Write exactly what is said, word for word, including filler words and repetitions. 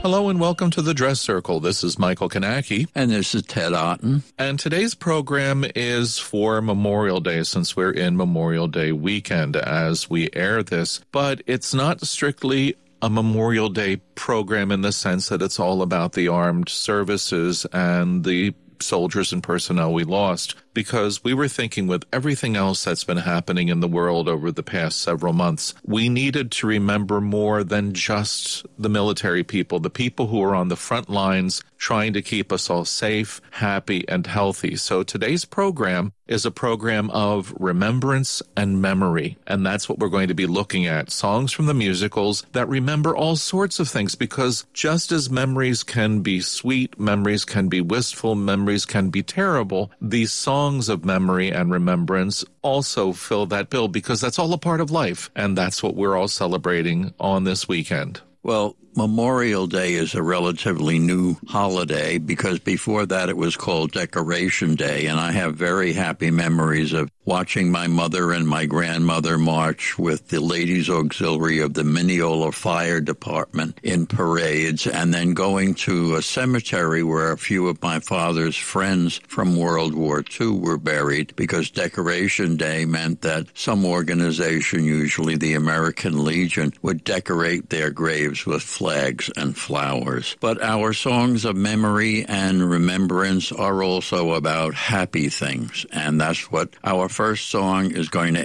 Hello and welcome to the Dress Circle. This is Michael Kanaki. And this is Ted Otten. And today's program is for Memorial Day, since we're in Memorial Day weekend as we air this. But it's not strictly a Memorial Day program in the sense that it's all about the armed services and the soldiers and personnel we lost, because we were thinking with everything else that's been happening in the world over the past several months, we needed to remember more than just the military people, the people who are on the front lines trying to keep us all safe, happy, and healthy. So today's program is a program of remembrance and memory, and that's what we're going to be looking at. Songs from the musicals that remember all sorts of things, because just as memories can be sweet, memories can be wistful, memories can be terrible, these songs of memory and remembrance also fill that bill, because that's all a part of life, and that's what we're all celebrating on this weekend. Well, Memorial Day is a relatively new holiday because before that it was called Decoration Day, and I have very happy memories of watching my mother and my grandmother march with the Ladies Auxiliary of the Mineola Fire Department in parades, and then going to a cemetery where a few of my father's friends from World War Two were buried, because Decoration Day meant that some organization, usually the American Legion, would decorate their graves with flags and flowers. But our songs of memory and remembrance are also about happy things, and that's what our first song is going to